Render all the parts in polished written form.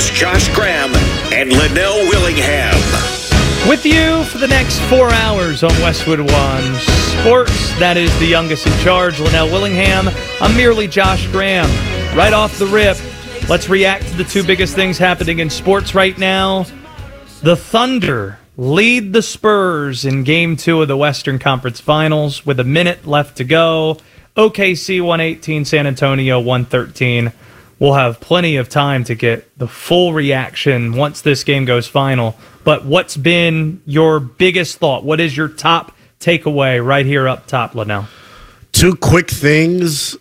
Here's Josh Graham and Linnell Willingham. With you for the next 4 hours on Westwood One Sports. That is the youngest in charge, Linnell Willingham. I'm merely Josh Graham. Right off the rip, let's react to the two biggest things happening in sports right now. The Thunder lead the Spurs in Game 2 of the Western Conference Finals with a minute left to go. OKC 118, San Antonio 113. We'll have plenty of time to get the full reaction once this game goes final. But what's been your biggest thought? What is your top takeaway right here up top, Linnell? Two quick things.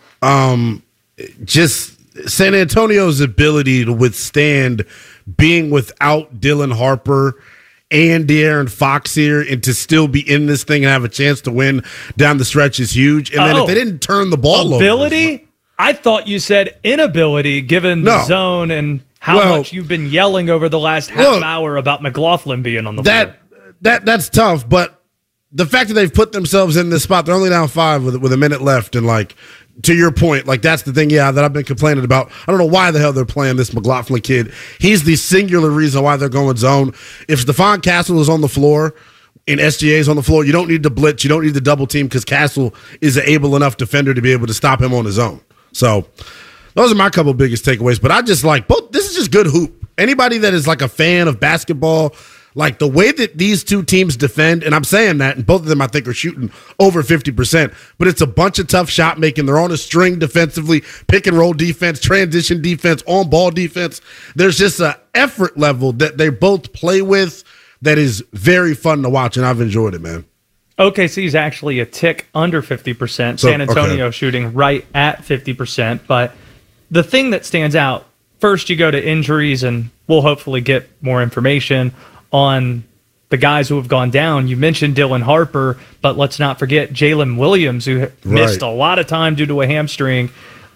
Just San Antonio's ability to withstand being without Dylan Harper and De'Aaron Fox here and to still be in this thing and have a chance to win down the stretch is huge. And then if they didn't turn the ball over. Ability? I thought you said inability given the zone and how much you've been yelling over the last half hour about McLaughlin being on the floor. That's tough, but the fact that they've put themselves in this spot, they're only down 5 with a minute left, and like to your point, like that's the thing, that I've been complaining about. I don't know why the hell they're playing this McLaughlin kid. He's the singular reason why they're going zone. If Stephon Castle is on the floor and SGA is on the floor, you don't need to blitz, you don't need to double team because Castle is an able enough defender to be able to stop him on his own. So those are my couple biggest takeaways. But I just like both. This is just good hoop. Anybody that is like a fan of basketball, like the way that these two teams defend, and I'm saying that, and both of them I think are shooting over 50%, but it's a bunch of tough shot making. They're on a string defensively, pick and roll defense, transition defense, on ball defense. There's just an effort level that they both play with that is very fun to watch, and I've enjoyed it, man. OKC is actually a tick under 50%. San Antonio shooting right at 50%. But the thing that stands out, first you go to injuries, and we'll hopefully get more information on the guys who have gone down. You mentioned Dylan Harper, but let's not forget Jalen Williams, who missed a lot of time due to a hamstring.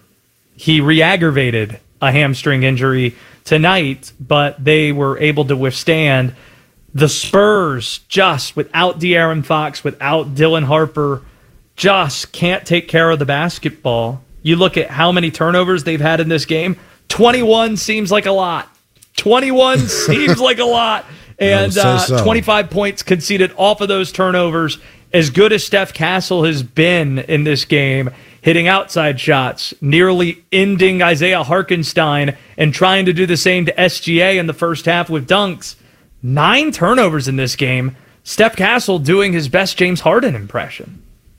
He re-aggravated a hamstring injury tonight, but they were able to withstand. The Spurs, just without De'Aaron Fox, without Dylan Harper, just can't take care of the basketball. You look at how many turnovers they've had in this game. 21 seems like a lot. 21 seems like a lot. And 25 points conceded off of those turnovers. As good as Steph Castle has been in this game, hitting outside shots, nearly ending Isaiah Hartenstein, and trying to do the same to SGA in the first half with dunks. 9 turnovers in this game. Steph Castle doing his best James Harden impression.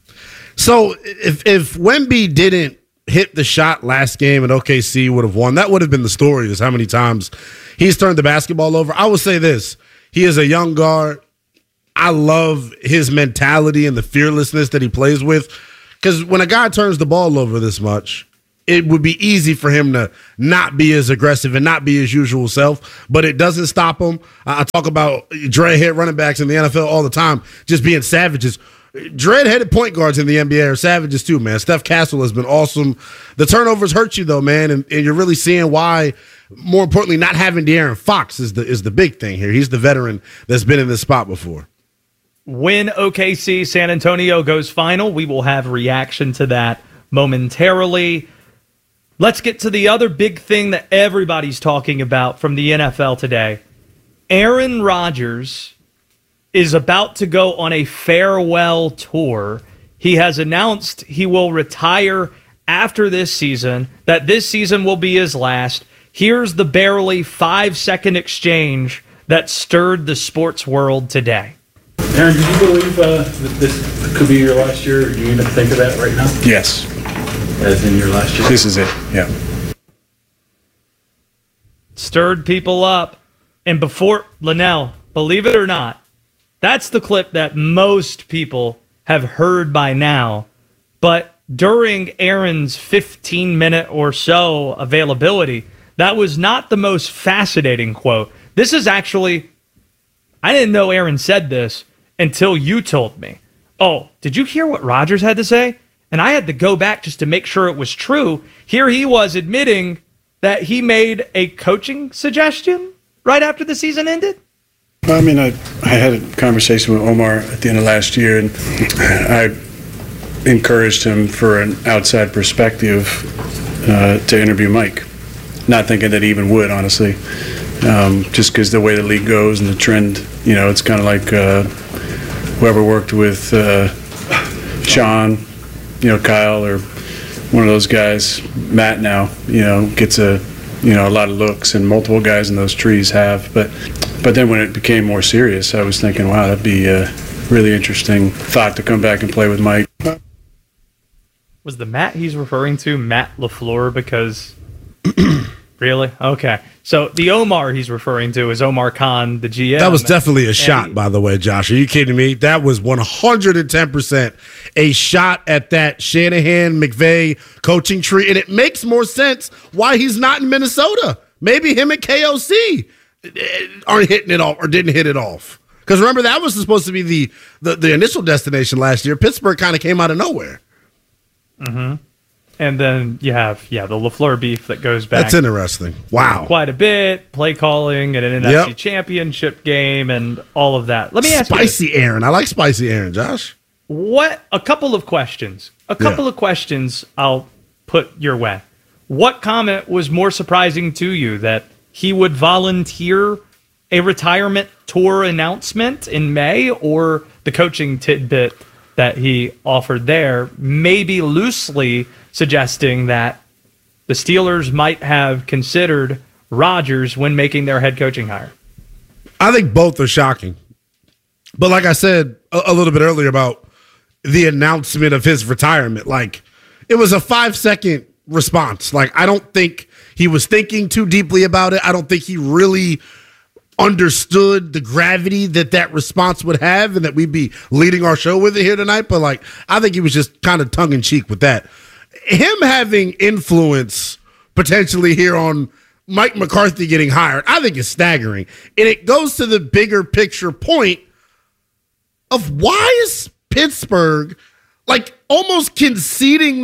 So if Wemby didn't hit the shot last game and OKC would have won, that would have been the story, is how many times he's turned the basketball over. I will say this. He is a young guard. I love his mentality and the fearlessness that he plays with, because when a guy turns the ball over this much, it would be easy for him to not be as aggressive and not be his usual self, but it doesn't stop him. I talk about dread-head running backs in the NFL all the time, just being savages. Dread-headed point guards in the NBA are savages too, man. Steph Castle has been awesome. The turnovers hurt you, though, man, and you're really seeing why, more importantly, not having De'Aaron Fox is the big thing here. He's the veteran that's been in this spot before. When OKC San Antonio goes final, we will have reaction to that momentarily. Let's get to the other big thing that everybody's talking about from the NFL today. Aaron Rodgers is about to go on a farewell tour. He has announced he will retire after this season, that this season will be his last. Here's the barely 5-second exchange that stirred the sports world today. Aaron, do you believe that this could be your last year? Or do you even think of that right now? Yes. As in your last year? This is it, yeah. Stirred people up. And before, Linnell, believe it or not, that's the clip that most people have heard by now. But during Aaron's 15-minute or so availability, that was not the most fascinating quote. This is actually, I didn't know Aaron said this until you told me. Oh, did you hear what Rodgers had to say? And I had to go back just to make sure it was true. Here he was admitting that he made a coaching suggestion right after the season ended. I mean, I had a conversation with Omar at the end of last year, and I encouraged him for an outside perspective to interview Mike. not thinking that he even would, honestly. Just because the way the league goes and the trend, it's kind of like whoever worked with Sean, Kyle, or one of those guys, Matt now, gets a lot of looks, and multiple guys in those trees have. But then when it became more serious, I was thinking, wow, that'd be a really interesting thought to come back and play with Mike. Was the Matt he's referring to Matt LaFleur? Because really? Okay. So the Omar he's referring to is Omar Khan, the GM. That was definitely a shot, by the way, Josh. Are you kidding me? That was 110% a shot at that Shanahan-McVay coaching tree. And it makes more sense why he's not in Minnesota. Maybe him and KOC aren't hitting it off or didn't hit it off. Because remember, that was supposed to be the initial destination last year. Pittsburgh kind of came out of nowhere. Mm-hmm. And then you have, the LaFleur beef that goes back. That's interesting. Wow. Quite a bit. Play calling and an NFC championship game and all of that. Let me ask you. Spicy Aaron. I like Spicy Aaron, Josh. A couple of questions. Of questions I'll put your way. What comment was more surprising to you, that he would volunteer a retirement tour announcement in May, or the coaching tidbit that he offered there, maybe loosely suggesting that the Steelers might have considered Rodgers when making their head coaching hire? I think both are shocking. But like I said a little bit earlier about the announcement of his retirement, like, it was a 5-second response. Like, I don't think he was thinking too deeply about it. I don't think he really understood the gravity that response would have, and that we'd be leading our show with it here tonight. But like, I think he was just kind of tongue in cheek with that. Him having influence potentially here on Mike McCarthy getting hired, I think is staggering. And it goes to the bigger picture point of why is Pittsburgh like almost conceding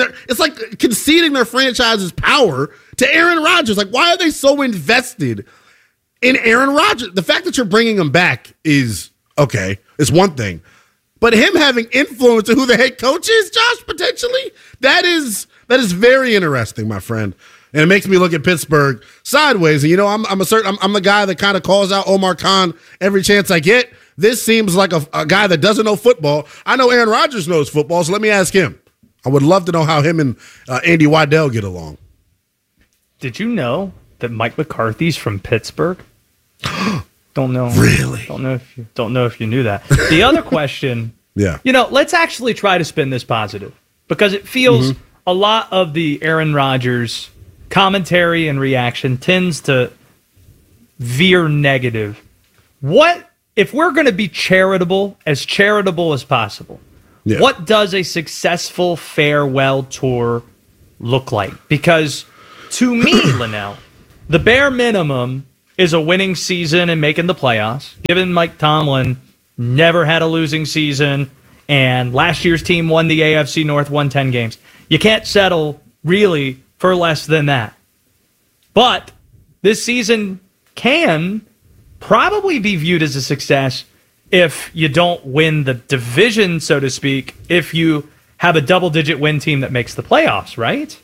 their franchise's power to Aaron Rodgers. Like, why are they so invested in Aaron Rodgers? The fact that you're bringing him back is okay. It's one thing. But him having influence on who the head coach is, Josh, potentially, that is very interesting, my friend. And it makes me look at Pittsburgh sideways. And I'm the guy that kind of calls out Omar Khan every chance I get. This seems like a guy that doesn't know football. I know Aaron Rodgers knows football, so let me ask him. I would love to know how him and Andy Weidel get along. Did you know that Mike McCarthy's from Pittsburgh? Don't know. Really? Don't know if you knew that. The other question, let's actually try to spin this positive, because it feels a lot of the Aaron Rodgers commentary and reaction tends to veer negative. What if we're going to be charitable as possible? Yeah. What does a successful farewell tour look like? Because to me, Linnell, the bare minimum is a winning season and making the playoffs, given Mike Tomlin never had a losing season, and last year's team won the AFC North, won 10 games. You can't settle, really, for less than that. But this season can probably be viewed as a success if you don't win the division, so to speak, if you have a double-digit win team that makes the playoffs, right?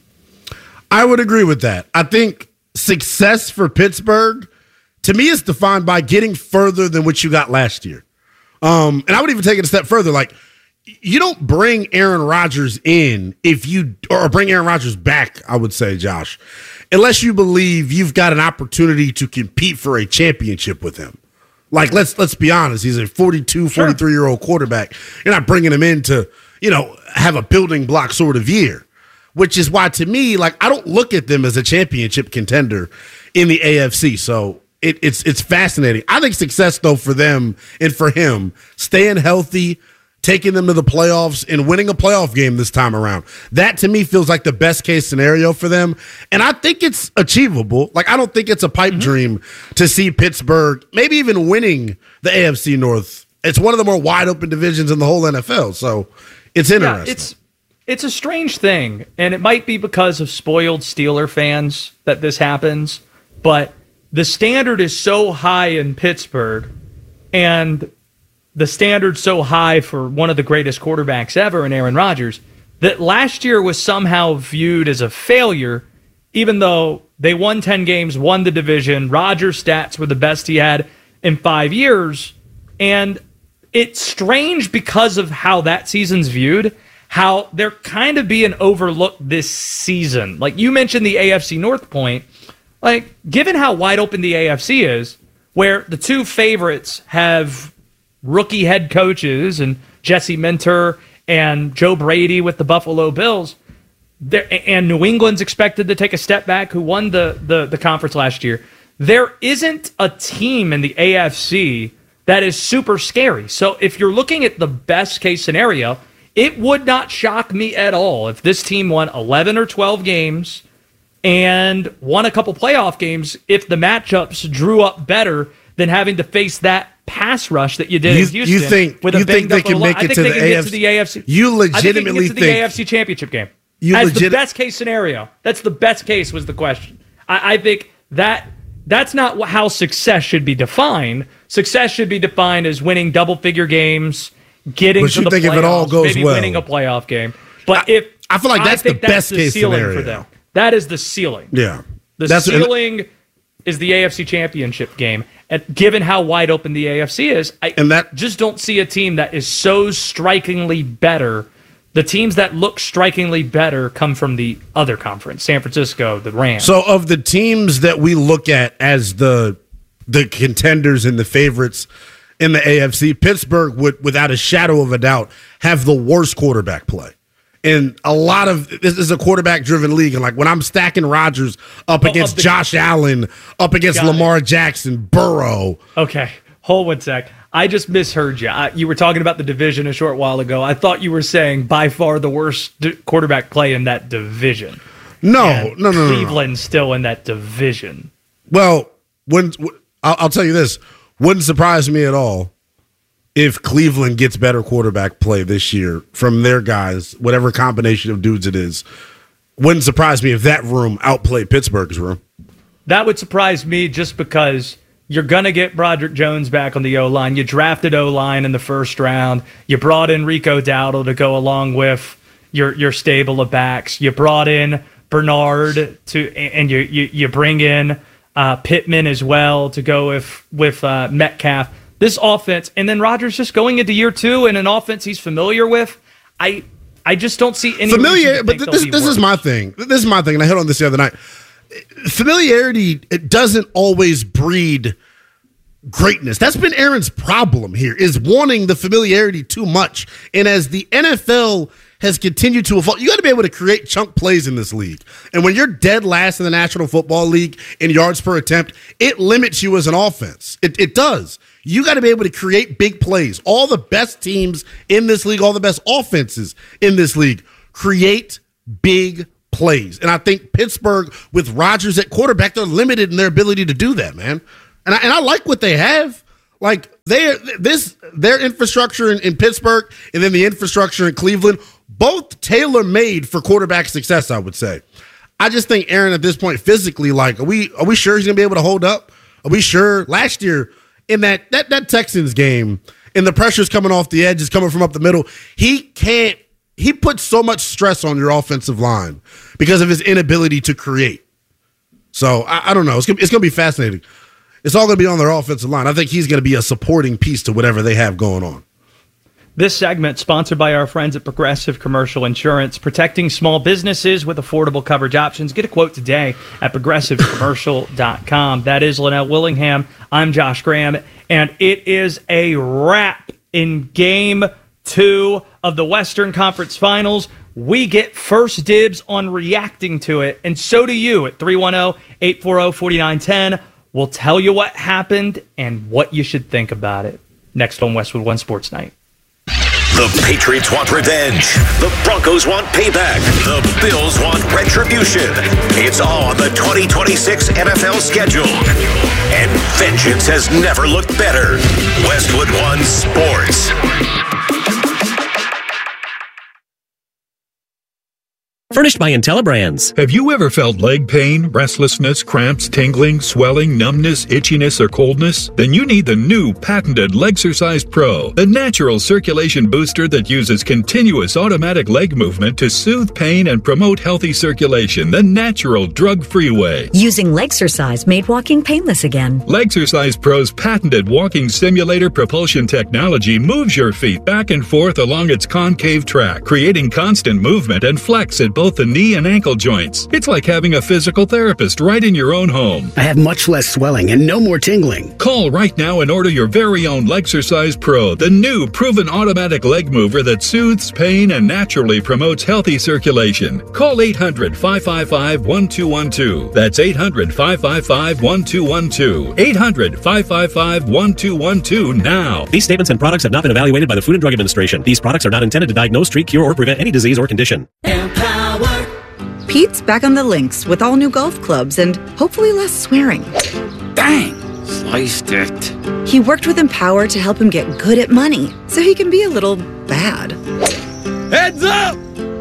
I would agree with that. I think success for Pittsburgh, to me, is defined by getting further than what you got last year. And I would even take it a step further. Like, you don't bring Aaron Rodgers in or bring Aaron Rodgers back, I would say, Josh, unless you believe you've got an opportunity to compete for a championship with him. Like, let's be honest. He's a 42, 43-year-old quarterback. You're not bringing him in to, have a building block sort of year, which is why, to me, like, I don't look at them as a championship contender in the AFC. So it's fascinating. I think success, though, for them and for him, staying healthy, taking them to the playoffs, and winning a playoff game this time around. That, to me, feels like the best-case scenario for them. And I think it's achievable. Like, I don't think it's a pipe dream to see Pittsburgh maybe even winning the AFC North. It's one of the more wide-open divisions in the whole NFL, so it's interesting. Yeah, it's a strange thing, and it might be because of spoiled Steeler fans that this happens, but the standard is so high in Pittsburgh, and the standard so high for one of the greatest quarterbacks ever in Aaron Rodgers, that last year was somehow viewed as a failure, even though they won 10 games, won the division, Rodgers' stats were the best he had in 5 years. And it's strange because of how that season's viewed, how they're kind of being overlooked this season. Like you mentioned the AFC North point, like given how wide open the AFC is, where the two favorites have rookie head coaches and Jesse Minter and Joe Brady with the Buffalo Bills, and New England's expected to take a step back, who won the conference last year. There isn't a team in the AFC that is super scary. So if you're looking at the best case scenario, it would not shock me at all if this team won 11 or 12 games and won a couple playoff games if the matchups drew up better than having to face that pass rush that you did in Houston. You think they can make it to the AFC? You legitimately think the AFC Championship game? The best case scenario. That's the best case was the question. I think that's not how success should be defined. Success should be defined as winning double-figure games, getting to the playoffs, if it all goes maybe well, winning a playoff game. But I feel like that's the best case scenario for them. That is the ceiling. Yeah. The ceiling is the AFC Championship game. And given how wide open the AFC is, I just don't see a team that is so strikingly better. The teams that look strikingly better come from the other conference, San Francisco, the Rams. So of the teams that we look at as the contenders and the favorites in the AFC, Pittsburgh would, without a shadow of a doubt, have the worst quarterback play. And a lot of this is a quarterback-driven league. And like when I'm stacking Rodgers up against Josh Allen, up against Lamar Jackson, Burrow. Okay, hold 1 sec. I just misheard you. You were talking about the division a short while ago. I thought you were saying by far the worst quarterback play in that division. No. Cleveland's still in that division. Well, I'll tell you this. Wouldn't surprise me at all if Cleveland gets better quarterback play this year from their guys, whatever combination of dudes it is. Wouldn't surprise me if that room outplayed Pittsburgh's room. That would surprise me just because you're going to get Broderick Jones back on the O-line. You drafted O-line in the first round. You brought in Rico Dowdle to go along with your stable of backs. You brought in Bernard and you bring in Pittman as well to go with Metcalf. This offense, and then Rodgers just going into year 2 in an offense he's familiar with. I just don't see any familiar. But this is my thing. This is my thing, and I hit on this the other night. Familiarity, it doesn't always breed greatness. That's been Aaron's problem here, is wanting the familiarity too much. And as the NFL has continued to evolve, you got to be able to create chunk plays in this league. And when you're dead last in the National Football League in yards per attempt, it limits you as an offense. It does. You got to be able to create big plays. All the best teams in this league, all the best offenses in this league create big plays. And I think Pittsburgh, with Rodgers at quarterback, they're limited in their ability to do that, man. And I like what they have. Like their infrastructure in Pittsburgh and then the infrastructure in Cleveland, both tailor-made for quarterback success, I would say. I just think Aaron at this point physically, like, are we sure he's gonna be able to hold up? Are we sure? Last year in that Texans game, and the pressure's coming off the edges, coming from up the middle, he puts so much stress on your offensive line because of his inability to create. So I don't know. It's gonna be fascinating. It's all going to be on their offensive line. I think he's going to be a supporting piece to whatever they have going on. This segment sponsored by our friends at Progressive Commercial Insurance, protecting small businesses with affordable coverage options. Get a quote today at progressivecommercial.com. That is Linnell Willingham. I'm Josh Graham, and it is a wrap in Game 2 of the Western Conference Finals. We get first dibs on reacting to it, and so do you at 310-840-4910. We'll tell you what happened and what you should think about it. Next on Westwood One Sports Night. The Patriots want revenge. The Broncos want payback. The Bills want retribution. It's all on the 2026 NFL schedule. And vengeance has never looked better. Westwood One Sports. Furnished by IntelliBrands. Have you ever felt leg pain, restlessness, cramps, tingling, swelling, numbness, itchiness, or coldness? Then you need the new patented Legsercise Pro, the natural circulation booster that uses continuous automatic leg movement to soothe pain and promote healthy circulation the natural drug-free way. Using Legsercise made walking painless again. Legsercise Pro's patented walking simulator propulsion technology moves your feet back and forth along its concave track, creating constant movement and flex at both the knee and ankle joints. It's like having a physical therapist right in your own home. I have much less swelling and no more tingling. Call right now and order your very own Legsercise Pro, the new proven automatic leg mover that soothes pain and naturally promotes healthy circulation. Call 800-555-1212. That's 800-555-1212. 800-555-1212 now. These statements and products have not been evaluated by the Food and Drug Administration. These products are not intended to diagnose, treat, cure, or prevent any disease or condition. Empower. Pete's back on the links with all new golf clubs and hopefully less swearing. Dang, sliced it. He worked with Empower to help him get good at money so he can be a little bad. Heads up!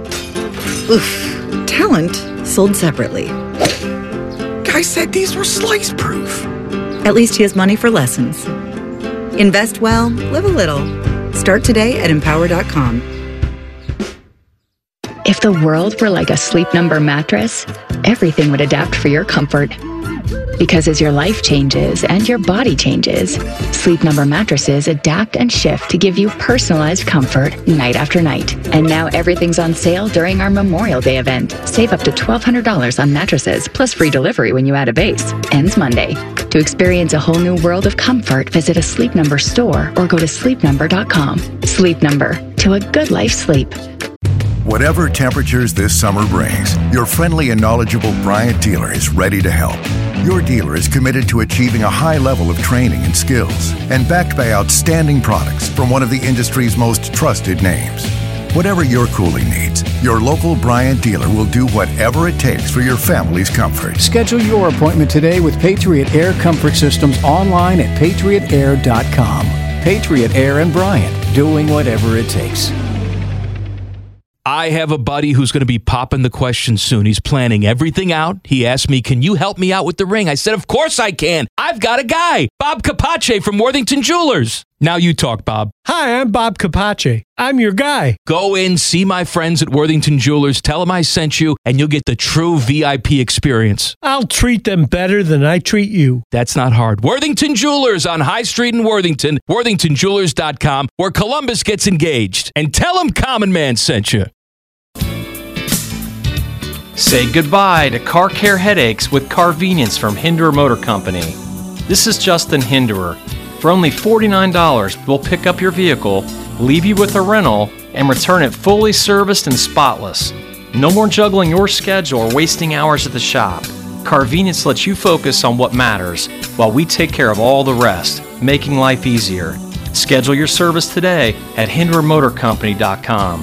Oof. Talent sold separately. Guy said these were slice proof. At least he has money for lessons. Invest well, live a little. Start today at Empower.com. If the world were like a Sleep Number mattress, everything would adapt for your comfort. Because as your life changes and your body changes, Sleep Number mattresses adapt and shift to give you personalized comfort night after night. And now everything's on sale during our Memorial Day event. Save up to $1,200 on mattresses, plus free delivery when you add a base. Ends Monday. To experience a whole new world of comfort, visit a Sleep Number store or go to sleepnumber.com. Sleep Number. To a good life sleep. Whatever temperatures this summer brings, your friendly and knowledgeable Bryant dealer is ready to help. Your dealer is committed to achieving a high level of training and skills and backed by outstanding products from one of the industry's most trusted names. Whatever your cooling needs, your local Bryant dealer will do whatever it takes for your family's comfort. Schedule your appointment today with Patriot Air Comfort Systems online at patriotair.com. Patriot Air and Bryant, doing whatever it takes. I have a buddy who's going to be popping the question soon. He's planning everything out. He asked me, can you help me out with the ring? I said, of course I can. I've got a guy, Bob Capace from Worthington Jewelers. Now you talk, Bob. Hi, I'm Bob Capace. I'm your guy. Go in, see my friends at Worthington Jewelers, tell them I sent you, and you'll get the true VIP experience. I'll treat them better than I treat you. That's not hard. Worthington Jewelers on High Street in Worthington, worthingtonjewelers.com, where Columbus gets engaged. And tell them Common Man sent you. Say goodbye to car care headaches with Carvenience from Hinderer Motor Company. This is Justin Hinderer. For only $49, we'll pick up your vehicle, leave you with a rental, and return it fully serviced and spotless. No more juggling your schedule or wasting hours at the shop. Carvenience lets you focus on what matters while we take care of all the rest, making life easier. Schedule your service today at HindererMotorCompany.com.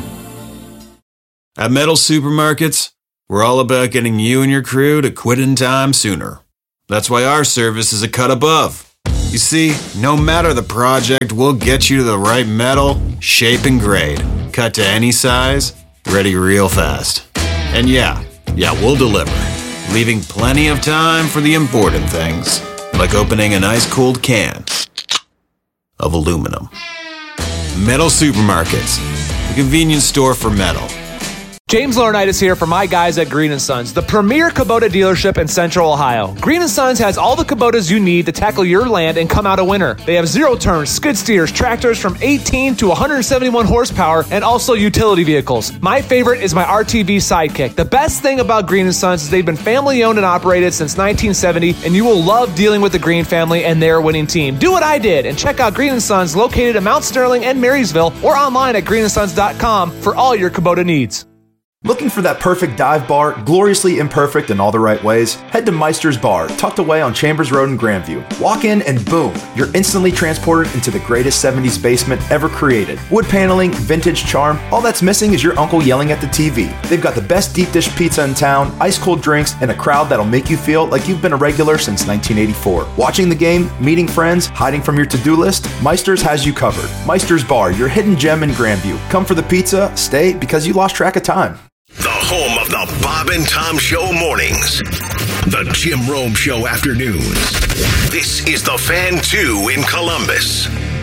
At Metal Supermarkets, we're all about getting you and your crew to quit in time sooner. That's why our service is a cut above. You see, no matter the project, we'll get you to the right metal, shape, and grade. Cut to any size, ready real fast. And yeah, we'll deliver, leaving plenty of time for the important things, like opening an ice-cold can of aluminum. Metal Supermarkets, the convenience store for metal. James Laurinaitis here for my guys at Green & Sons, the premier Kubota dealership in Central Ohio. Green & Sons has all the Kubotas you need to tackle your land and come out a winner. They have zero-turn skid steers, tractors from 18 to 171 horsepower, and also utility vehicles. My favorite is my RTV Sidekick. The best thing about Green & Sons is they've been family-owned and operated since 1970, and you will love dealing with the Green family and their winning team. Do what I did and check out Green & Sons located in Mount Sterling and Marysville or online at greenandsons.com for all your Kubota needs. Looking for that perfect dive bar, gloriously imperfect in all the right ways? Head to Meister's Bar, tucked away on Chambers Road in Grandview. Walk in and boom, you're instantly transported into the greatest 70s basement ever created. Wood paneling, vintage charm, all that's missing is your uncle yelling at the TV. They've got the best deep dish pizza in town, ice cold drinks, and a crowd that'll make you feel like you've been a regular since 1984. Watching the game, meeting friends, hiding from your to-do list, Meister's has you covered. Meister's Bar, your hidden gem in Grandview. Come for the pizza, stay because you lost track of time. The home of the Bob and Tom Show mornings. The Jim Rome Show afternoons. This is the Fan 2 in Columbus.